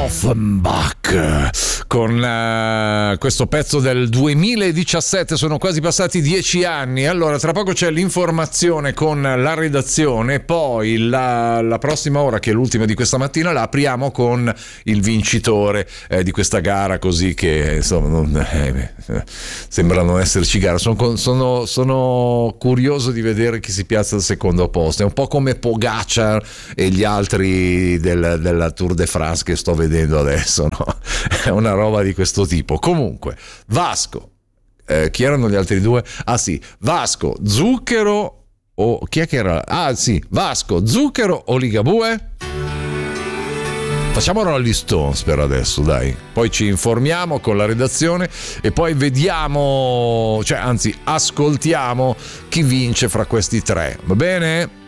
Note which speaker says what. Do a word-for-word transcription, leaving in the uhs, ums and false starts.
Speaker 1: Offenbach con uh, questo pezzo del duemiladiciassette. Sono quasi passati dieci anni. Allora, tra poco c'è l'informazione con la redazione, poi la, la prossima ora, che è l'ultima di questa mattina, la apriamo con il vincitore eh, di questa gara, così che insomma non, eh, sembra non esserci gara. Sono, sono, sono curioso di vedere chi si piazza al secondo posto. È un po' come Pogacar e gli altri del, della Tour de France che sto vedendo adesso, no? È una roba di questo tipo. Comunque, Vasco, eh, chi erano gli altri due? Ah sì, Vasco, Zucchero o chi è che era? Ah sì, Vasco, Zucchero o Ligabue? Facciamo Rolling Stones per adesso, dai. Poi ci informiamo con la redazione e poi vediamo, cioè anzi ascoltiamo chi vince fra questi tre, va bene?